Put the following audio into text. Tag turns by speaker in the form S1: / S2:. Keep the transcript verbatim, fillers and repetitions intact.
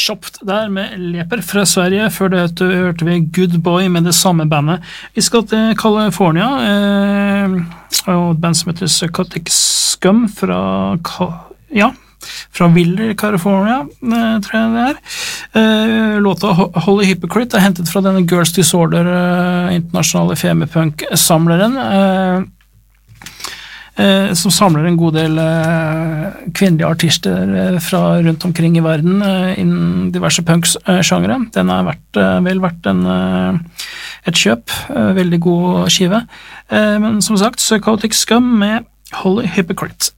S1: Shopped der med Leper fra Sverige. Før det hørte vi Good Boy med det samme bandet. Vi skal til California, eh, og et band som heter Psychotic Scum fra, ja, fra Willer, California, eh, tror jeg det er. Eh, låta Holy Hypocrite er hentet fra denne Girls Disorder, eh, internasjonale femipunk-samleren, eh, Eh, som samler en god del eh, kvinnelige artister eh, fra rundt omkring i verden eh, innen diverse punks-sjangere. Eh, Den har vært, eh, vel vært en, eh, et kjøp, eh, veldig god skive. Eh, men som sagt, Psychotic Scum med Holy Hypocrite.